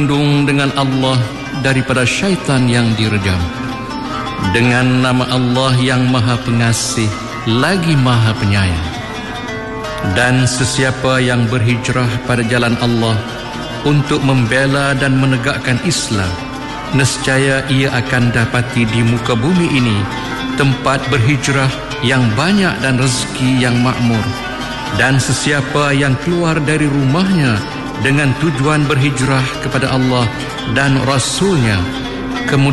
berlindung dengan Allah daripada syaitan yang direjam. Dengan nama Allah yang Maha Pengasih lagi Maha Penyayang. Dan sesiapa yang berhijrah pada jalan Allah untuk membela dan menegakkan Islam, nescaya ia akan dapati di muka bumi ini tempat berhijrah yang banyak dan rezeki yang makmur. Dan sesiapa yang keluar dari rumahnya dengan tujuan berhijrah kepada Allah dan Rasul-Nya, kemudian